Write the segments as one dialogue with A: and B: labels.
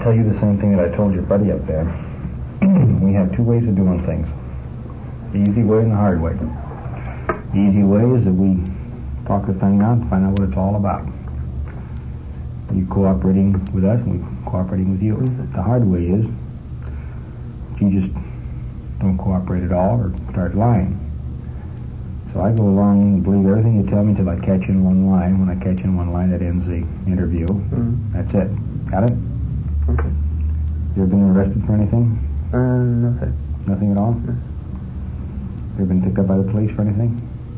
A: tell you the same thing that I told your buddy up there. We have two ways of doing things. The easy way and the hard way. The easy way is that we talk the thing out and find out what it's all about. You cooperating with us and we cooperating with you. The hard way is you just don't cooperate at all or start lying. So I go along and believe everything you tell me until I catch you in one line. When I catch you in one line, that ends the interview. That's it. Got it?
B: Okay.
A: You ever been arrested for anything?
B: No, sir.
A: Nothing at all?
B: No.
A: You ever been picked up by the police for anything?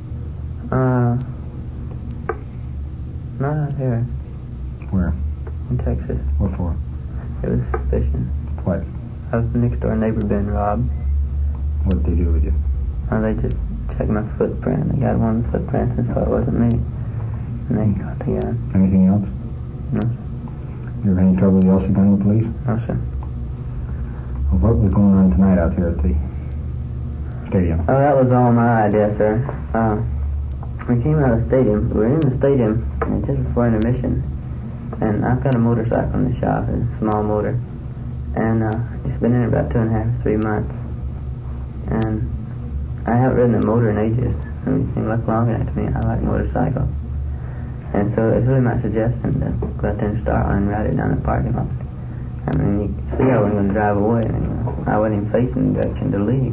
B: Not here.
A: Where?
B: In Texas.
A: What for?
B: It was suspicion.
A: What?
B: I was next door neighbor been robbed.
A: What did they do with you?
B: They just checked my footprint. They got one of the footprints and so it wasn't me. And they got the gun.
A: Anything else?
B: No.
A: You ever had any trouble with the Elsie gun with the police?
B: No, sir.
A: Well, what was going on tonight out here at the stadium?
B: Oh, that was all my idea, sir. We came out of the stadium. We were in the stadium and just before intermission. And I've got a motorcycle in the shop. It's a small motor. And it's been in about 2.5, 3 months. And I haven't ridden a motor in ages. I mean, it seemed like long enough to me. I like motorcycles. And so it's really my suggestion to go out there and start one and ride it down the parking lot. I mean, you see I wasn't going to drive away. I wasn't even facing the direction to leave.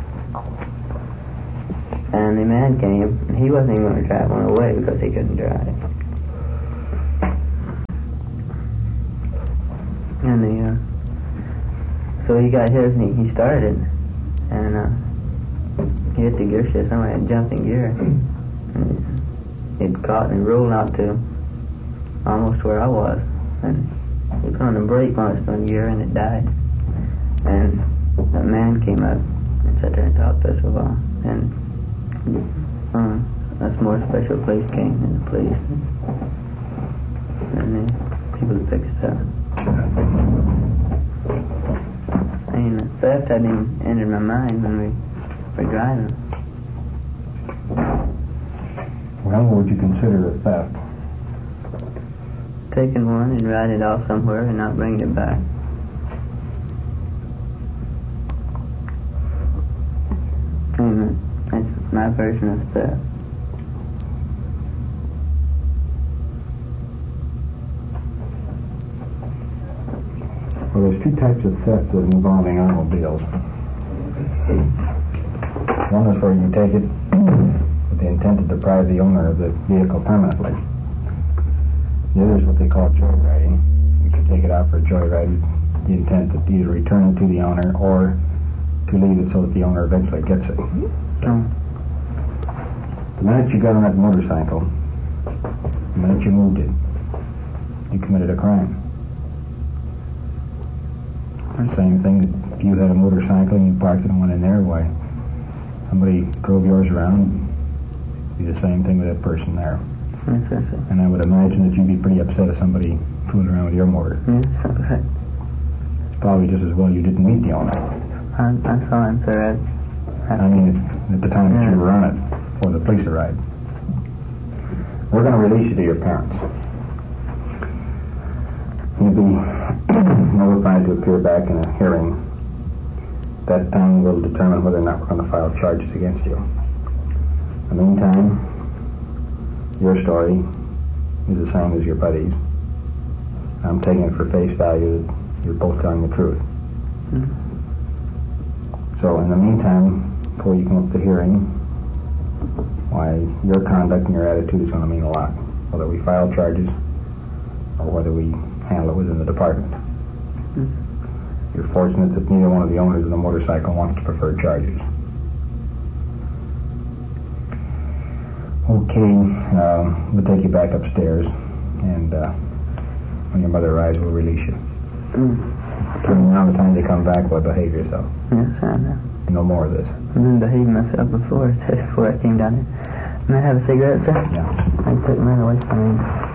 B: And the man came, and he wasn't even going to drive one away because he couldn't drive. And so he got his and he started it. And he hit the gear shift. Somebody had jumped in gear. And it caught and rolled out to almost where I was. And he put on the brake on its own gear and it died. And that man came up and sat there and talked to us a while. And a more special police came and the police. And the people fixed it up. I mean, the theft hadn't even entered my mind when we were driving.
A: Well, what would you consider a theft?
B: Taking one and riding it off somewhere and not bringing it back. And that's my version of theft.
A: Well, there's two types of theft involving automobiles. One is where you take it with the intent to deprive the owner of the vehicle permanently. The other is what they call joyriding. You can take it out for a joyride with the intent to either return it to the owner or to leave it so that the owner eventually gets it. So, the minute you got on that motorcycle, the minute you moved it, you committed a crime. The same thing if you had a motorcycle and you parked it and went in there, why, somebody drove yours around, it'd be the same thing with that person there.
B: Yes,
A: and I would imagine that you'd be pretty upset if somebody fooling around with your motor.
B: Yes, okay.
A: Probably just as well you didn't meet the owner.
B: I saw him, sir.
A: I mean, at the time that you were on it, before the police arrived. We're going to release you to your parents. You'll be notified to appear back in a hearing. That time will determine whether or not we're going to file charges against you. In the meantime, your story is the same as your buddy's. I'm taking it for face value that you're both telling the truth.
B: Mm-hmm.
A: So in the meantime, before you come up to hearing, why, your conduct and your attitude is going to mean a lot, whether we file charges or whether we handle it within the department.
B: Mm-hmm.
A: You're fortunate that neither one of the owners of the motorcycle wants to prefer charges. Okay, we'll take you back upstairs, and when your mother arrives, we'll release you. Between now and the time they come back, well, behave yourself.
B: Yes, I know.
A: No more of this.
B: I've been behaving myself before I came down here. May I have a cigarette, sir?
A: Yeah.
B: I took mine away from me.